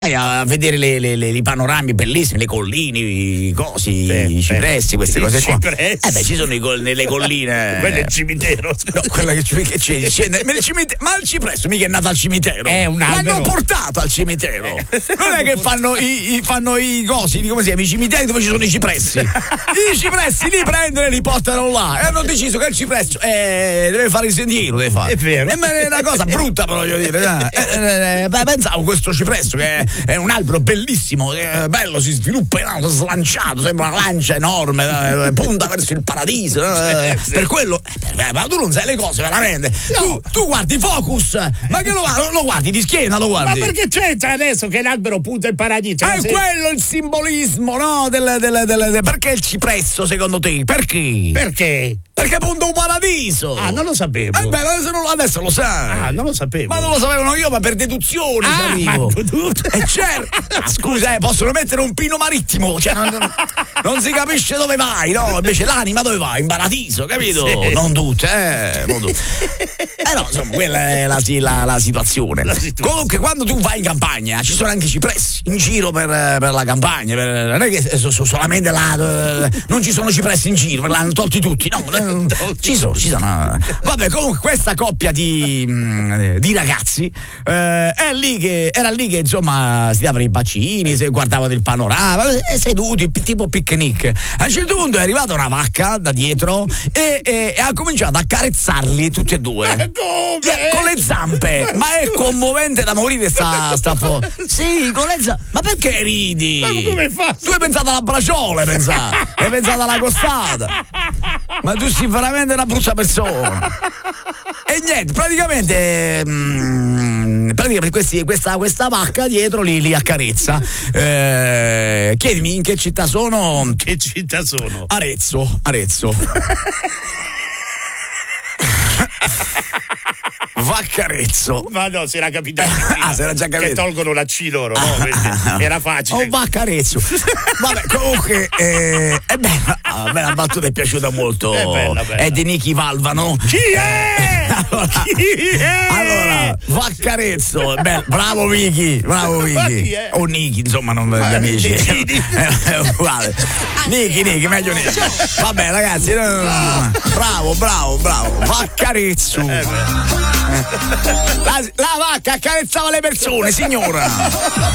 a vedere i panorami bellissimi, le colline, i cosi, i cipressi, queste cose qua. Ci sono nelle colline. Quello è il cimitero. No, quella che c'è. Ma il cipresso mica è nato al cimitero. È un albero. L'hanno portato al cimitero. Non è che fanno i cosi, come si chiama, i cimiteri dove ci sono i cipressi. I cipressi li prendono e li portano là. E hanno deciso che il cipresso deve fare il sentiero, deve fare. È vero. È una cosa brutta, però, voglio dire. Pensavo questo cipresso che è un albero bellissimo, bello, si sviluppa, slanciato, sembra una lancia enorme, punta verso il paradiso. Per quello, ma tu non sai le cose veramente. No. Tu guardi Focus, ma che lo guardi di schiena, lo guardi. Ma perché c'entra adesso che l'albero punta il paradiso? È quello il simbolismo, no? Perché il cipresso, secondo te? Perché? Perché punta un paradiso. Ah, non lo sapevo. Adesso lo sai. Ah, non lo sapevo. Ma non lo sapevano io, ma per deduzione ci arrivo. Certo. Scusa, possono mettere un pino marittimo, cioè non si capisce dove vai, no? Invece l'anima dove va? In paradiso, capito? Sì. Non tutte. No, insomma, quella è la situazione. Comunque, quando tu vai in campagna, ci sono anche i cipressi in giro per la campagna. Non è che solamente là, non ci sono cipressi in giro, l'hanno tolti tutti, no? Ci sono. Vabbè, comunque questa coppia di ragazzi era lì che insomma si davano i bacini, si guardavano il panorama, seduti tipo picnic. A un certo punto è arrivata una vacca da dietro e ha cominciato a carezzarli tutti e due. Con le zampe. Ma è commovente da morire sta Sì, con le zampe. Ma perché ridi? Ma come fai? Tu hai pensato alla braciola, hai pensato alla costata. Ma tu sei veramente una brutta persona. E niente, praticamente questa vacca dietro li accarezza. Chiedimi in che città sono? Che città sono? Arezzo. Vaccarezzo. Ma no, si era capitato. Si era già capito. Che tolgono la C loro, no? Era facile. Vaccarezzo. Vabbè, comunque a me la battuta è piaciuta molto. È bella. È di Nicky Valvano. Chi è? Allora, Vaccarezzo. Bravo Vicky. O Nicky, insomma, non gli amici. È uguale. Nicky, meglio Nicky. Vabbè, ragazzi, bravo. Vaccarezzo. La vacca accarezzava le persone, signora.